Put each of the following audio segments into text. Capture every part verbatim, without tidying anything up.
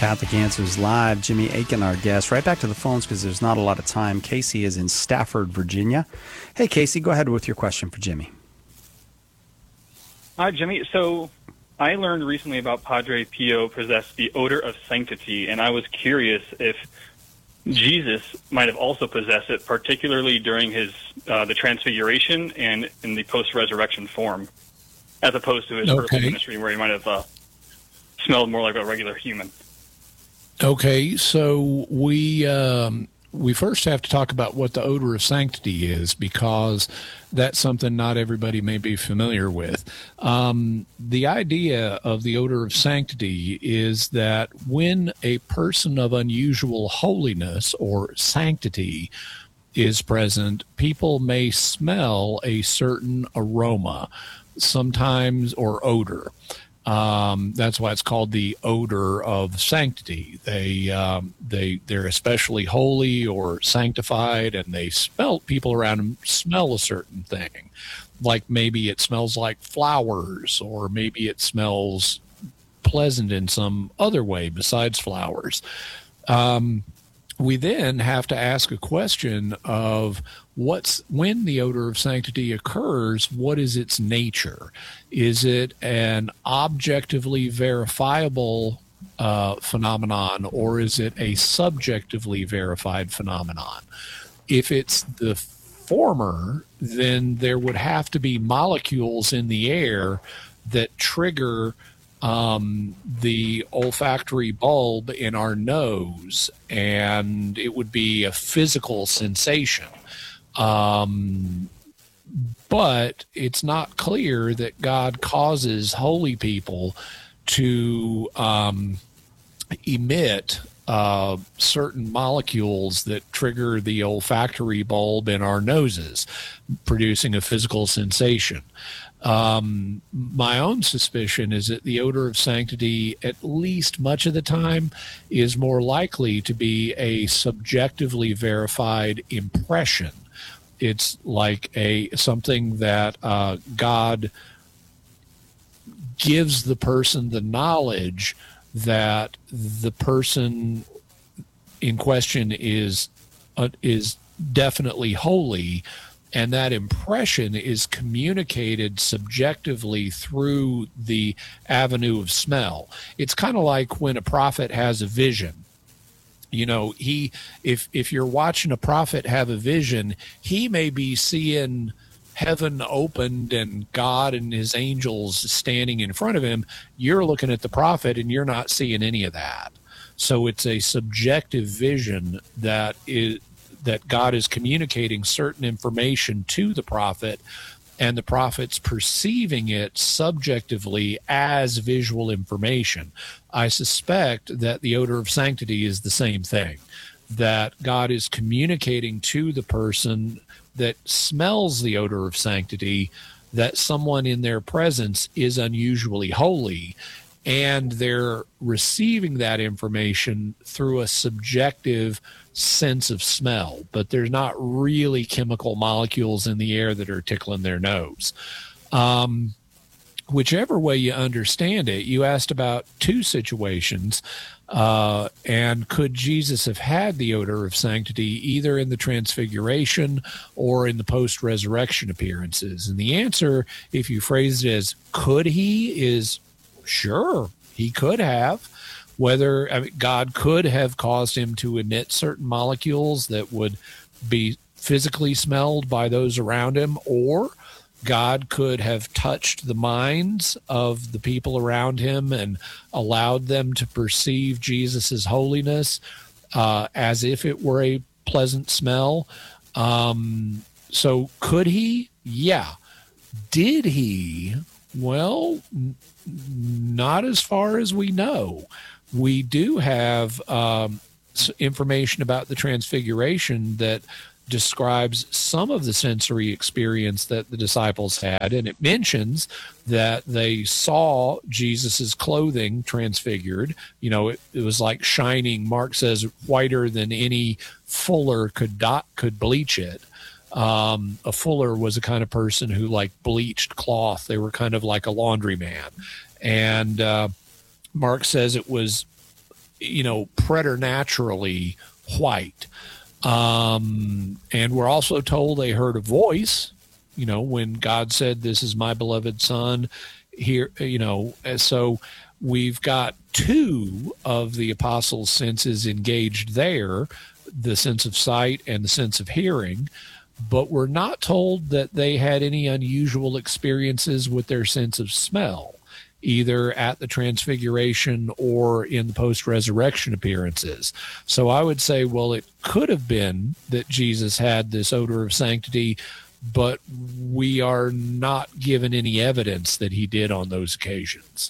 Catholic Answers Live. Jimmy Akin, our guest. Right back to the phones because there's not a lot of time. Casey is in Stafford, Virginia. Hey, Casey, go ahead with your question for Jimmy. Hi, Jimmy. So I learned recently about Padre Pio possessed the odor of sanctity, and I was curious if Jesus might have also possessed it, particularly during his uh, the Transfiguration and in the post-resurrection form, as opposed to his Okay. earthly ministry where he might have uh, smelled more like a regular human. Okay, so we um, we first have to talk about what the odor of sanctity is, because that's something not everybody may be familiar with. Um, the idea of the odor of sanctity is that when a person of unusual holiness or sanctity is present, people may smell a certain aroma, sometimes, or odor. Um, that's why it's called the odor of sanctity. They um, they they're especially holy or sanctified, and they smell, people around them smell a certain thing, like maybe it smells like flowers, or maybe it smells pleasant in some other way besides flowers. Um, we then have to ask a question of what's when the odor of sanctity occurs, what is its nature? Is it an objectively verifiable uh, phenomenon, or is it a subjectively verified phenomenon? If it's the former, then there would have to be molecules in the air that trigger Um, the olfactory bulb in our nose, and it would be a physical sensation. Um, but it's not clear that God causes holy people to um, emit uh, certain molecules that trigger the olfactory bulb in our noses, producing a physical sensation. Um, my own suspicion is that the odor of sanctity, at least much of the time, is more likely to be a subjectively verified impression. It's like a something that uh, God gives the person the knowledge that the person in question is uh, is definitely holy, and that impression is communicated subjectively through the avenue of smell. It's kind of like when a prophet has a vision. You know, he if if you're watching a prophet have a vision, he may be seeing heaven opened and God and his angels standing in front of him. You're looking at the prophet and you're not seeing any of that. So it's a subjective vision that is that God is communicating certain information to the prophet, and the prophet's perceiving it subjectively as visual information. I suspect that the odor of sanctity is the same thing, that God is communicating to the person that smells the odor of sanctity that someone in their presence is unusually holy, and they're receiving that information through a subjective sense of smell, but there's not really chemical molecules in the air that are tickling their nose. Um, whichever way you understand it, you asked about two situations, uh, and could Jesus have had the odor of sanctity either in the Transfiguration or in the post-resurrection appearances? And the answer, if you phrase it as could he, is sure, he could have. Whether I mean, God could have caused him to emit certain molecules that would be physically smelled by those around him, or God could have touched the minds of the people around him and allowed them to perceive Jesus's holiness uh, as if it were a pleasant smell. Um, so could he? Yeah. Did he? Well, n- not as far as we know. We do have um, information about the Transfiguration that describes some of the sensory experience that the disciples had, and it mentions that they saw Jesus's clothing transfigured. You know, it, it was like shining. Mark says whiter than any fuller could dot could bleach it. Um, a fuller was a kind of person who like bleached cloth. They were kind of like a laundryman, and uh, Mark says it was you know, preternaturally white. Um, and we're also told they heard a voice, you know, when God said, "This is my beloved son," here, you know, and so we've got two of the apostles' senses engaged there, the sense of sight and the sense of hearing, but we're not told that they had any unusual experiences with their sense of smell, either at the transfiguration or in the post-resurrection appearances. So I would say, well, it could have been that Jesus had this odor of sanctity, but we are not given any evidence that he did on those occasions.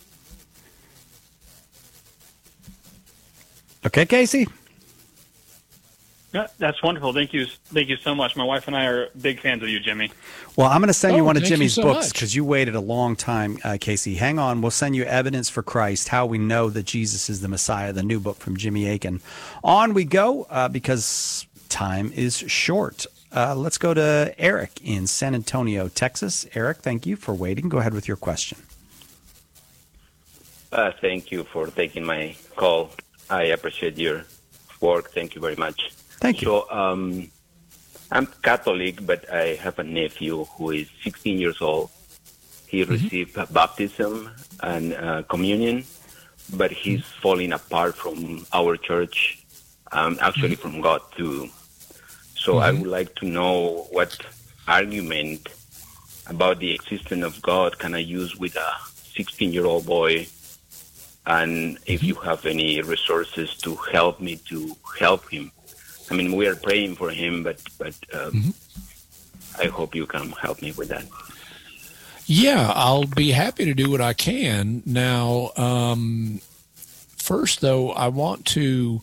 Okay, Casey? Yeah, that's wonderful. Thank you. Thank you so much. My wife and I are big fans of you, Jimmy. Well, I'm going to send you Oh, one of thank you Jimmy's so books much. because you waited a long time, uh, Casey. Hang on. We'll send you Evidence for Christ, How We Know That Jesus is the Messiah, the new book from Jimmy Akin. On we go uh, because time is short. Uh, let's go to Eric in San Antonio, Texas. Eric, thank you for waiting. Go ahead with your question. Uh, thank you for taking my call. I appreciate your work. Thank you very much. Thank you. So, um, I'm Catholic, but I have a nephew who is sixteen years old. He Mm-hmm. received baptism and uh, communion, but he's falling apart from our church, um, actually from God too. So I would like to know what argument about the existence of God can I use with a sixteen-year-old boy, and if you have any resources to help me to help him. I mean, we are praying for him, but but um, I hope you can help me with that. Yeah, I'll be happy to do what I can. Now, um, first, though, I want to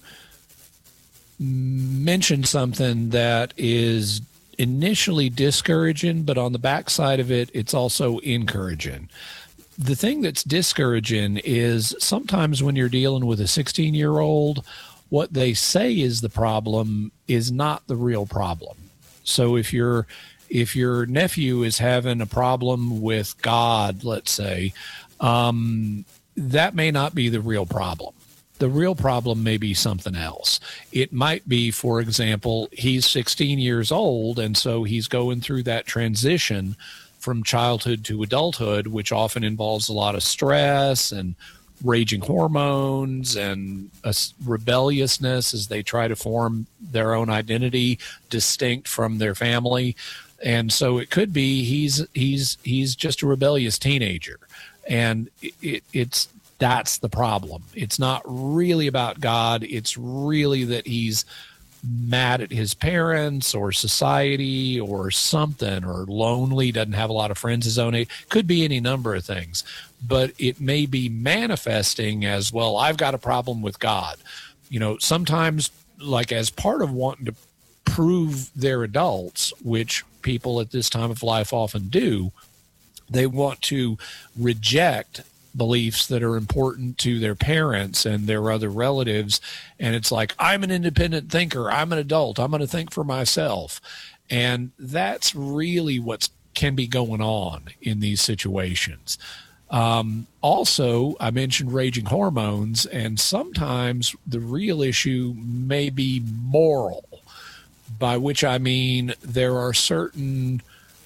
mention something that is initially discouraging, but on the backside of it, it's also encouraging. The thing that's discouraging is sometimes when you're dealing with a sixteen-year-old, what they say is the problem is not the real problem. So if your if your nephew is having a problem with God, let's say, um, that may not be the real problem. The real problem may be something else. It might be, for example, he's sixteen years old, and so he's going through that transition from childhood to adulthood, which often involves a lot of stress and raging hormones and a rebelliousness as they try to form their own identity distinct from their family. And so it could be he's he's he's just a rebellious teenager, and it, it, it's that's the problem. It's not really about God. It's really that he's mad at his parents or society or something, or lonely, doesn't have a lot of friends his own age. Could be any number of things, but it may be manifesting as, well, I've got a problem with God. You know, sometimes, like as part of wanting to prove they're adults, which people at this time of life often do, they want to reject beliefs that are important to their parents and their other relatives. And it's like, I'm an independent thinker. I'm an adult. I'm going to think for myself. And that's really what can be going on in these situations. Um, also, I mentioned raging hormones, and sometimes the real issue may be moral, by which I mean there are certain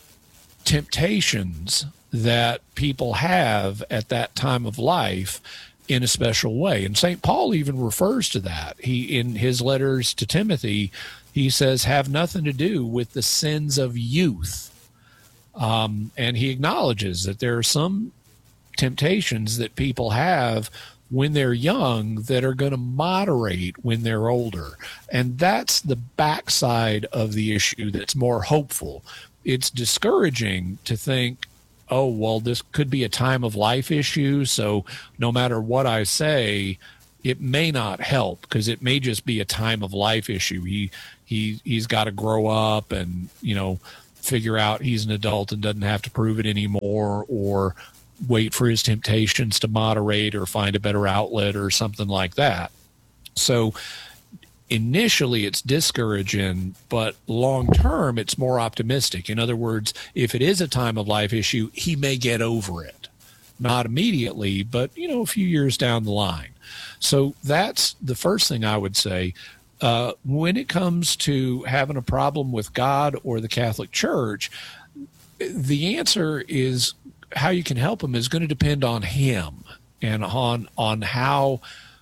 temptations that people have at that time of life in a special way. And Saint Paul even refers to that. He, in his letters to Timothy, he says, have nothing to do with the sins of youth. Um, and he acknowledges that there are some temptations that people have when they're young that are going to moderate when they're older. And that's the backside of the issue that's more hopeful. It's discouraging to think, oh, well, this could be a time of life issue, so no matter what I say, it may not help because it may just be a time of life issue. He he he's got to grow up and, you know, figure out he's an adult and doesn't have to prove it anymore, or wait for his temptations to moderate or find a better outlet or something like that. So initially it's discouraging, but long term it's more optimistic. In other words, if it is a time of life issue, he may get over it. not immediately, but, you know, a few years down the line. So that's the first thing I would say. Uh, when it comes to having a problem with God or the Catholic Church, the answer is how you can help him is going to depend on him and on on how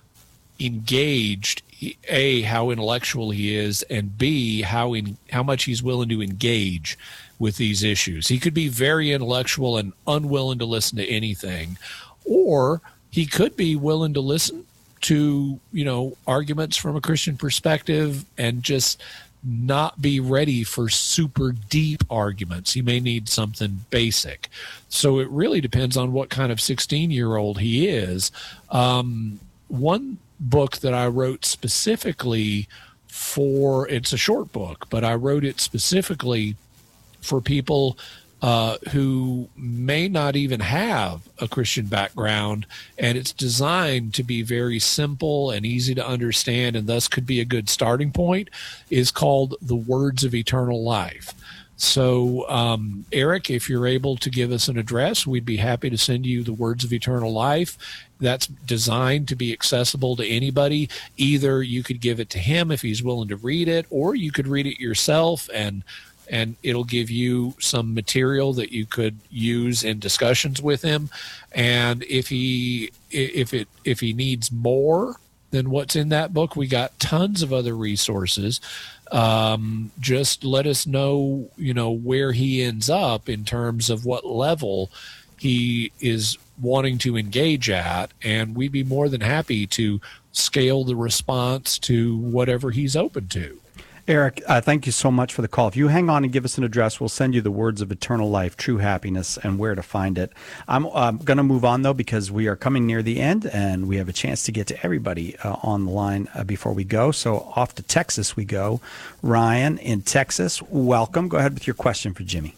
engaged, A, how intellectual he is, and B, how in how much he's willing to engage with these issues. He could be very intellectual and unwilling to listen to anything, or he could be willing to listen to, you know, arguments from a Christian perspective and just not be ready for super deep arguments. He may need something basic. So it really depends on what kind of sixteen-year-old he is. Um, one book that I wrote specifically for, it's a short book, but I wrote it specifically for people uh, who may not even have a Christian background, and it's designed to be very simple and easy to understand, and thus could be a good starting point, is called The Words of Eternal Life. So, um, Eric, if you're able to give us an address, we'd be happy to send you The Words of Eternal Life. That's designed to be accessible to anybody. Either you could give it to him if he's willing to read it, or you could read it yourself, and and it'll give you some material that you could use in discussions with him. And if he if it if he needs more than what's in that book, we got tons of other resources. Um, just let us know, you know, where he ends up in terms of what level he is wanting to engage at, and we'd be more than happy to scale the response to whatever he's open to. Eric, uh, thank you so much for the call. If you hang on and give us an address, we'll send you The Words of Eternal Life, True Happiness, and where to find it. I'm uh, going to move on, though, because we are coming near the end, and we have a chance to get to everybody uh, on the line uh, before we go. So off to Texas we go. Ryan in Texas, welcome. Go ahead with your question for Jimmy.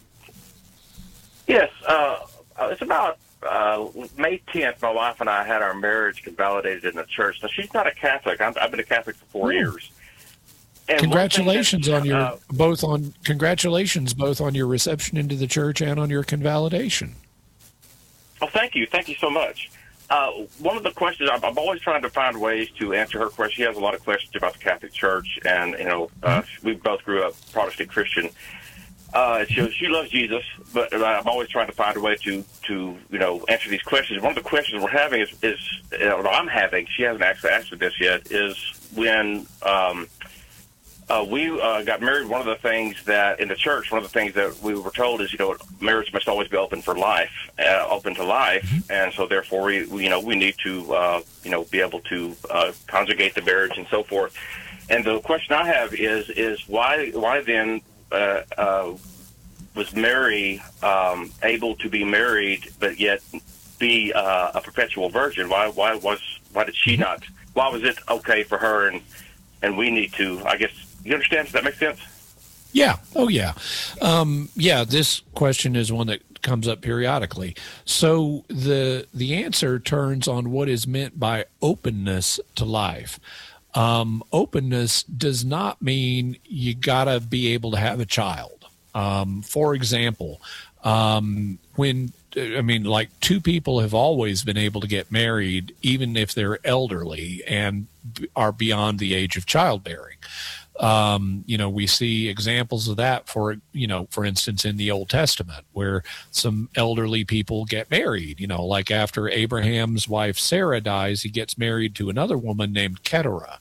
Yes, uh, it's about uh, May tenth. My wife and I had our marriage convalidated in the church. Now, she's not a Catholic. I'm, I've been a Catholic for four Ooh. years. And Congratulations that, on your uh, both on congratulations both on your reception into the church and on your convalidation. Oh, thank you, thank you so much. Uh, one of the questions I'm, I'm always trying to find ways to answer her question. She has a lot of questions about the Catholic Church, and you know, uh, we both grew up Protestant Christian. Uh, she, she loves Jesus, but I'm always trying to find a way to, to you know, answer these questions. One of the questions we're having is, is you know, I'm having, she hasn't actually answered this yet, is when um, uh, we uh, got married, one of the things that, in the church, one of the things that we were told is, you know, marriage must always be open for life, uh, open to life, mm-hmm. and so therefore, we, we, you know, we need to, uh, you know, be able to uh, conjugate the marriage and so forth. And the question I have is, is why, why then, Uh, uh, was Mary um, able to be married, but yet be uh, a perpetual virgin? Why? Why was? Why did she not? Why was it okay for her, and and we need to? I guess you understand. Does that make sense? Yeah. Oh, yeah. Um, yeah. This question is one that comes up periodically. So the the answer turns on what is meant by openness to life. Um, openness does not mean you gotta be able to have a child. Um, for example, um, when, I mean, like two people have always been able to get married, even if they're elderly and are beyond the age of childbearing. Um, you know, we see examples of that for, you know, for instance, in the Old Testament, where some elderly people get married, you know, like after Abraham's wife Sarah dies, he gets married to another woman named Keturah.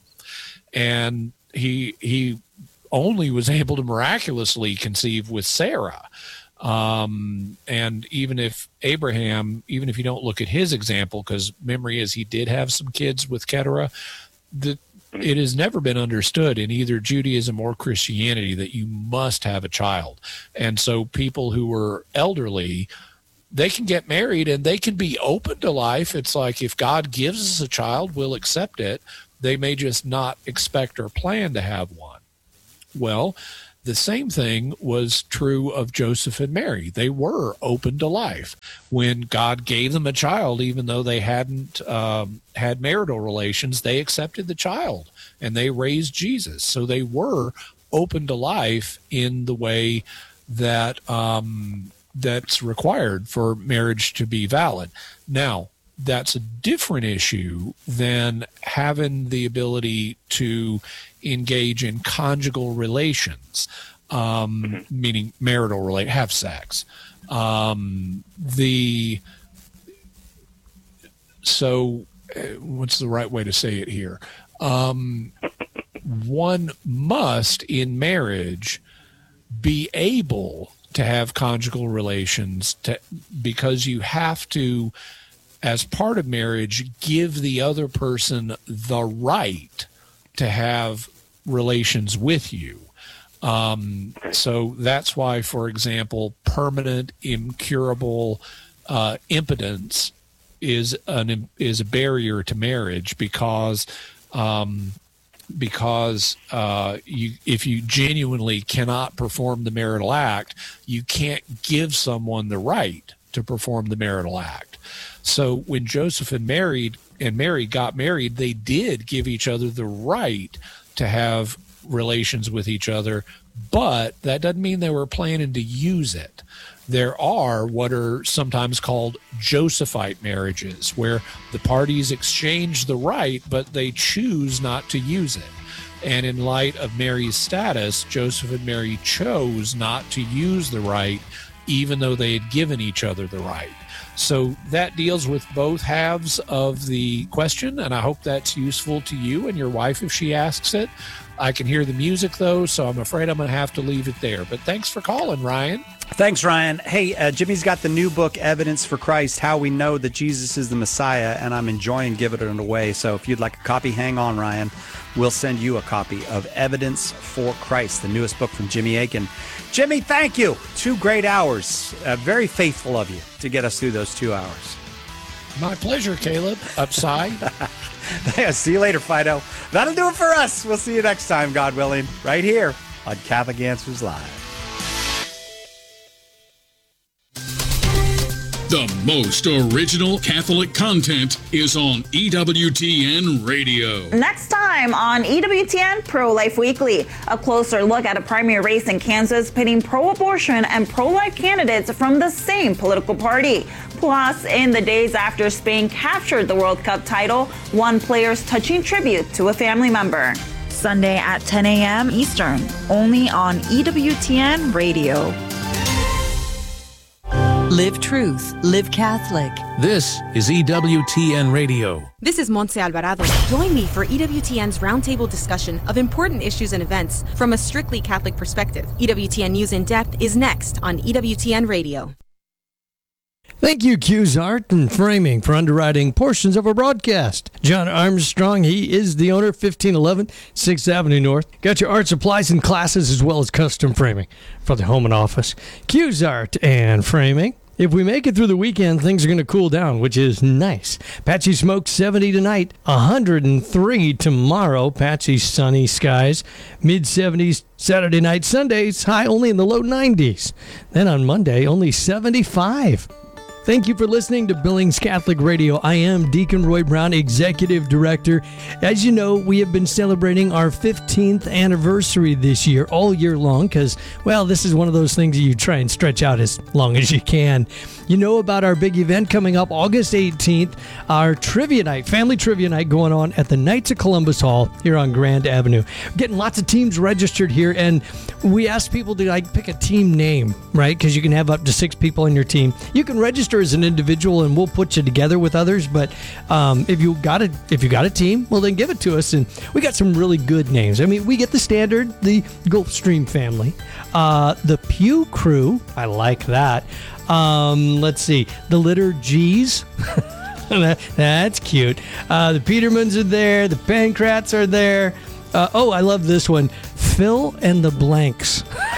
And he he only was able to miraculously conceive with Sarah. Um, and even if Abraham, even if you don't look at his example, because memory is he did have some kids with Keturah, the, it has never been understood in either Judaism or Christianity that you must have a child. And so people who were elderly, they can get married and they can be open to life. It's like if God gives us a child, we'll accept it. They may just not expect or plan to have one. Well, the same thing was true of Joseph and Mary. They were open to life. When God gave them a child, even though they hadn't um, had marital relations, they accepted the child and they raised Jesus. So they were open to life in the way that um, that's required for marriage to be valid. Now, that's a different issue than having the ability to engage in conjugal relations, um, meaning marital relate, have sex. Um, the so, uh, what's the right way to say it here? Um, one must in marriage be able to have conjugal relations to, because you have to, as part of marriage, give the other person the right to have relations with you. Um, so that's why, for example, permanent, incurable uh, impotence is an is a barrier to marriage, because um, because uh, you if you genuinely cannot perform the marital act, you can't give someone the right to perform the marital act. So when Joseph and Mary and Mary got married, they did give each other the right to have relations with each other, but that doesn't mean they were planning to use it. There are what are sometimes called Josephite marriages, where the parties exchange the right, but they choose not to use it. And in light of Mary's status, Joseph and Mary chose not to use the right, even though they had given each other the right. So that deals with both halves of the question, and I hope that's useful to you and your wife if she asks it. I can hear the music, though, so I'm afraid I'm going to have to leave it there. But thanks for calling, Ryan. Thanks, Ryan. Hey, uh, Jimmy's got the new book, Evidence for Christ, How We Know That Jesus is the Messiah, and I'm enjoying giving it away. So if you'd like a copy, hang on, Ryan. We'll send you a copy of Evidence for Christ, the newest book from Jimmy Akin. Jimmy, thank you. Two great hours. Uh, very faithful of you to get us through those two hours. My pleasure, Caleb. Upside. See you later, Fido. That'll do it for us. We'll see you next time, God willing, right here on Catholic Answers Live. The most original Catholic content is on E W T N Radio. Next time on E W T N Pro-Life Weekly, a closer look at a primary race in Kansas pitting pro-abortion and pro-life candidates from the same political party. Plus, in the days after Spain captured the World Cup title, one player's touching tribute to a family member. Sunday at ten a.m. Eastern, only on E W T N Radio. Live truth, live Catholic. This is E W T N Radio. This is Montse Alvarado. Join me for E W T N's roundtable discussion of important issues and events from a strictly Catholic perspective. E W T N News in Depth is next on E W T N Radio. Thank you, Q's Art and Framing, for underwriting portions of our broadcast. John Armstrong, he is the owner, fifteen eleven sixth Avenue North. Got your art supplies and classes as well as custom framing for the home and office. Q's Art and Framing. If we make it through the weekend, things are going to cool down, which is nice. Patchy smoke, seventy tonight, one hundred three tomorrow. Patchy sunny skies, mid seventies Saturday night. Sundays, high only in the low nineties. Then on Monday, only seventy-five. Thank you for listening to Billings Catholic Radio. I am Deacon Roy Brown, Executive Director. As you know, we have been celebrating our fifteenth anniversary this year, all year long, because, well, this is one of those things that you try and stretch out as long as you can. You know about our big event coming up August eighteenth, our trivia night, family trivia night going on at the Knights of Columbus Hall here on Grand Avenue. Getting lots of teams registered here, and we asked people to like pick a team name, right? Because you can have up to six people on your team. You can register as an individual, and we'll put you together with others. But um, if you got a if you got a team, well, then give it to us. And we got some really good names. I mean, we get the standard, the Gulfstream family, uh, the Pew Crew. I like that. Um, let's see, the Litter G's. That's cute. Uh, the Petermans are there. The Pancrats are there. Uh, oh, I love this one. Phil and the Blanks.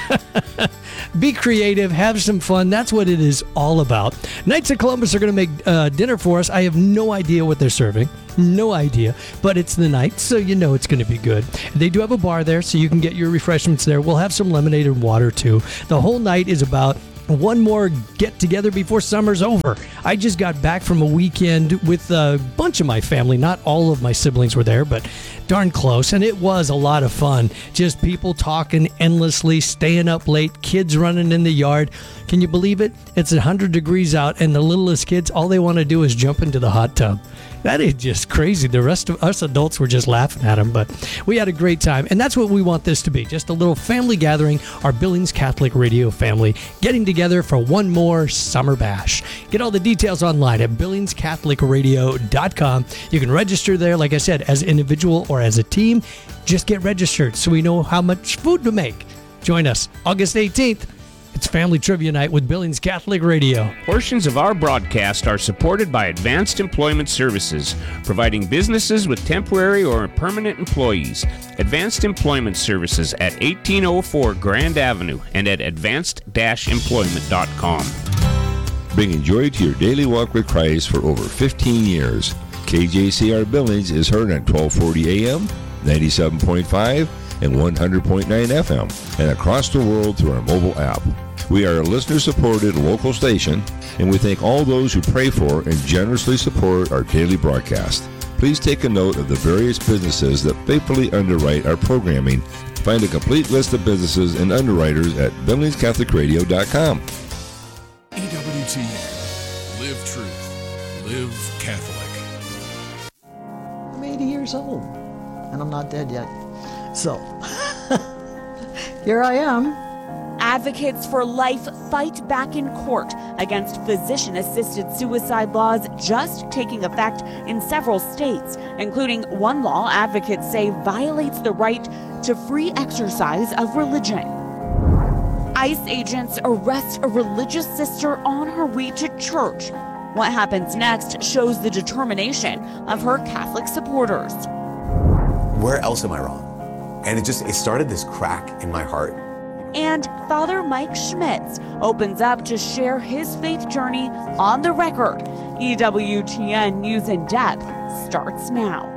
Be creative, have some fun. That's what it is all about. Knights of Columbus are going to make uh, dinner for us. I have no idea what they're serving. No idea. But it's the Knights, so you know it's going to be good. They do have a bar there, so you can get your refreshments there. We'll have some lemonade and water, too. The whole night is about one more get together before summer's over. I just got back from a weekend with a bunch of my family. Not all of my siblings were there, but darn close. And it was a lot of fun. Just people talking endlessly, staying up late, kids running in the yard. Can you believe it? It's one hundred degrees out, and the littlest kids, all they want to do is jump into the hot tub. That is just crazy. The rest of us adults were just laughing at them, but we had a great time. And that's what we want this to be, just a little family gathering, our Billings Catholic Radio family getting together for one more summer bash. Get all the details online at billings catholic radio dot com. You can register there, like I said, as an individual or as a team. Just get registered so we know how much food to make. Join us August eighteenth. It's Family Trivia Night with Billings Catholic Radio. Portions of our broadcast are supported by Advanced Employment Services, providing businesses with temporary or permanent employees. Advanced Employment Services at eighteen oh four Grand Avenue and at advanced dash employment dot com. Bringing joy to your daily walk with Christ for over fifteen years. K J C R Billings is heard on twelve forty A M, ninety-seven point five, and one hundred point nine F M, and across the world through our mobile app. We are a listener-supported local station, and we thank all those who pray for and generously support our daily broadcast. Please take a note of the various businesses that faithfully underwrite our programming. Find a complete list of businesses and underwriters at billings catholic radio dot com. E W T N. Live truth. Live Catholic. I'm eighty years old, and I'm not dead yet. So, here I am. Advocates for life fight back in court against physician-assisted suicide laws just taking effect in several states, including one law advocates say violates the right to free exercise of religion. ICE agents arrest a religious sister on her way to church. What happens next shows the determination of her Catholic supporters. Where else am I wrong? And it just, it started this crack in my heart. And Father Mike Schmitz opens up to share his faith journey on the record. E W T N News in Depth starts now.